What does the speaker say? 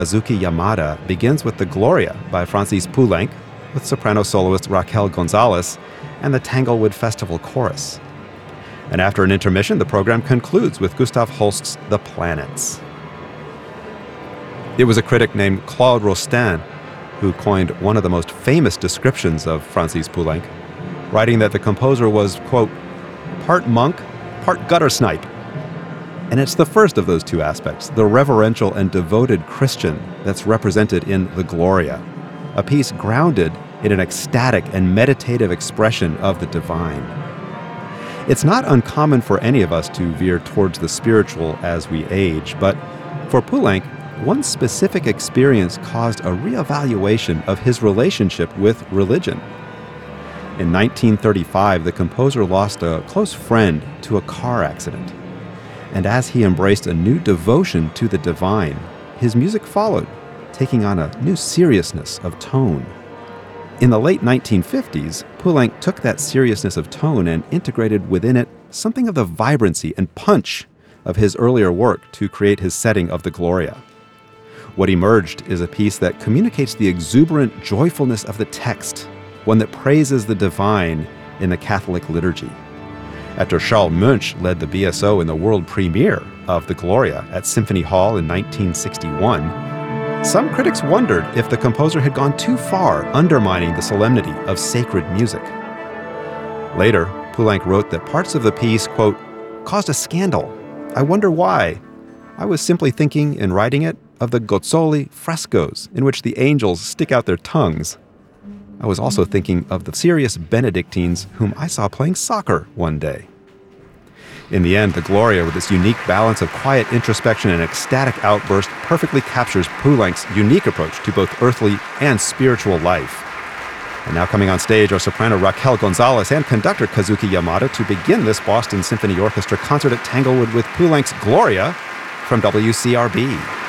Kazuki Yamada begins with the Gloria by Francis Poulenc, with soprano soloist Raquel Gonzalez, and the Tanglewood Festival Chorus. And after an intermission, the program concludes with Gustav Holst's The Planets. It was a critic named Claude Rostand who coined one of the most famous descriptions of Francis Poulenc, writing that the composer was, quote, part monk, part gutter snipe. And it's the first of those two aspects, the reverential and devoted Christian, that's represented in the Gloria, a piece grounded in an ecstatic and meditative expression of the divine. It's not uncommon for any of us to veer towards the spiritual as we age, but for Poulenc, one specific experience caused a reevaluation of his relationship with religion. In 1935, the composer lost a close friend to a car accident. And as he embraced a new devotion to the divine, his music followed, taking on a new seriousness of tone. In the late 1950s, Poulenc took that seriousness of tone and integrated within it something of the vibrancy and punch of his earlier work to create his setting of the Gloria. What emerged is a piece that communicates the exuberant joyfulness of the text, one that praises the divine in the Catholic liturgy. After Charles Munch led the BSO in the world premiere of the Gloria at Symphony Hall in 1961, some critics wondered if the composer had gone too far, undermining the solemnity of sacred music. Later, Poulenc wrote that parts of the piece, quote, caused a scandal. I wonder why. I was simply thinking, in writing it, of the Gozzoli frescoes, in which the angels stick out their tongues. I was also thinking of the serious Benedictines whom I saw playing soccer one day. In the end, the Gloria, with its unique balance of quiet introspection and ecstatic outburst, perfectly captures Poulenc's unique approach to both earthly and spiritual life. And now coming on stage are soprano Raquel Gonzalez and conductor Kazuki Yamada to begin this Boston Symphony Orchestra concert at Tanglewood with Poulenc's Gloria from WCRB.